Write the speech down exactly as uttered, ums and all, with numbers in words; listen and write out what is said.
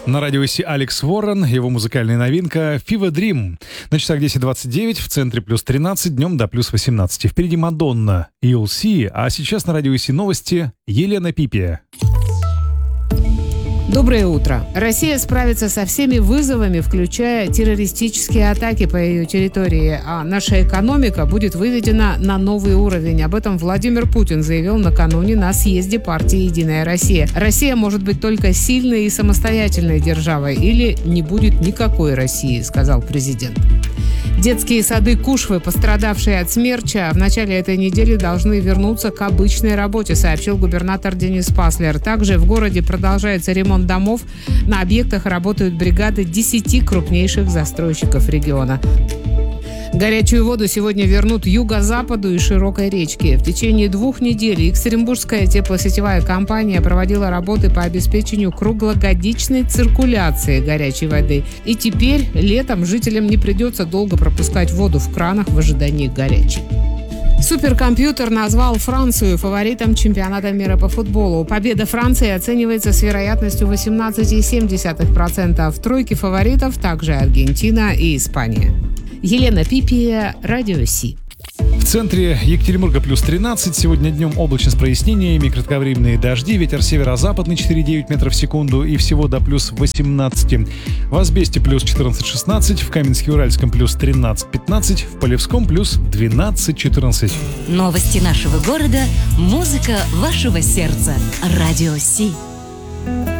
На радио Си Алекс Уоррен, его музыкальная новинка «Fever Dream». На часах десять двадцать девять, в центре плюс тринадцать, днем до плюс восемнадцать. Впереди Мадонна и You'll See, а сейчас на радио Си новости Елена Пипия. Доброе утро. Россия справится со всеми вызовами, включая террористические атаки по ее территории, а наша экономика будет выведена на новый уровень. Об этом Владимир Путин заявил накануне на съезде партии «Единая Россия». Россия может быть только сильной и самостоятельной державой или не будет никакой России, сказал президент. Детские сады Кушвы, пострадавшие от смерча, в начале этой недели должны вернуться к обычной работе, сообщил губернатор Денис Паслер. Также в городе продолжается ремонт домов. На объектах работают бригады десяти крупнейших застройщиков региона. Горячую воду сегодня вернут юго-западу и широкой речке. В течение двух недель Екатеринбургская теплосетевая компания проводила работы по обеспечению круглогодичной циркуляции горячей воды. И теперь летом жителям не придется долго пропускать воду в кранах в ожидании горячей. Суперкомпьютер назвал Францию фаворитом чемпионата мира по футболу. Победа Франции оценивается с вероятностью восемнадцать целых семь десятых процента. В тройке фаворитов также Аргентина и Испания. Елена Пипия, радио Си. В центре Екатеринбурга плюс тринадцать. Сегодня днем облачно с прояснениями, кратковременные дожди, ветер северо-западный четыре целых девять метров в секунду и всего до плюс восемнадцать. В Асбесте плюс четырнадцать шестнадцать, в Каменске-Уральском плюс тринадцать пятнадцать, в Полевском плюс двенадцать четырнадцать. Новости нашего города, музыка вашего сердца. Радио Си.